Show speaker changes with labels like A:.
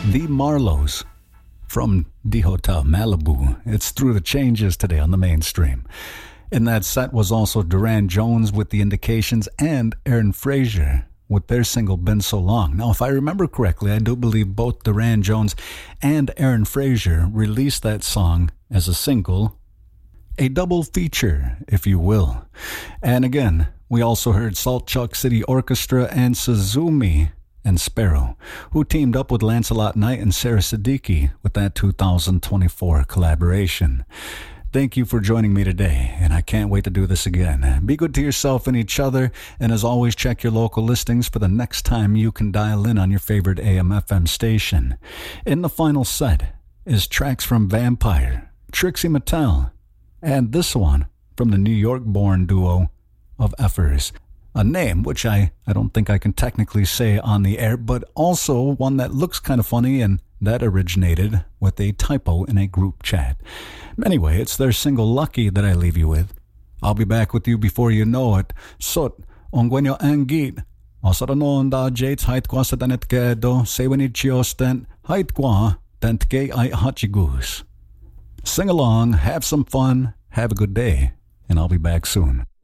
A: The Marlows from D Hotel Malibu. It's Through the Changes today on the mainstream. In that set was also Duran Jones with The Indications and Aaron Frazier with their single Been So Long. Now, if I remember correctly, I do believe both Duran Jones and Aaron Frazier released that song as a single, a double feature, if you will. And again, we also heard Salt Chuck City Orchestra and Suzumi and Sparrow, who teamed up with Lancelot Knight and Sarah Siddiqui with that 2024 collaboration. Thank you for joining me today, and I can't wait to do this again. Be good to yourself and each other, and as always, check your local listings for the next time you can dial in on your favorite AM/FM station. In the final set is tracks from Vampire, Trixie Mattel, and this one from the New York-born duo of Effers. A name which I don't think I can technically say on the air, but also one that looks kind of funny, and that originated with a typo in a group chat. Anyway, it's their single Lucky that I leave you with. I'll be back with you before you know it. Sot, ongwenyo angit. Osaranon da jates height kwa sa danet kedo, sewenid chiostent, height kwa, tent ke I hachigus. Sing along, have some fun, have a good day, and I'll be back soon.